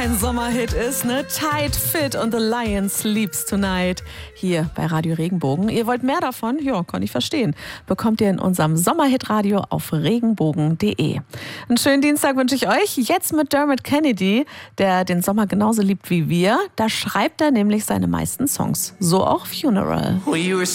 Ein Sommerhit ist, ne? Tight Fit und The Lion Sleeps Tonight. Hier bei Radio Regenbogen. Ihr wollt mehr davon? Ja, kann ich verstehen. Bekommt ihr in unserem Sommerhit-Radio auf regenbogen.de. Einen schönen Dienstag wünsche ich euch. Jetzt mit Dermot Kennedy, der den Sommer genauso liebt wie wir. Da schreibt er nämlich seine meisten Songs. So auch Funeral.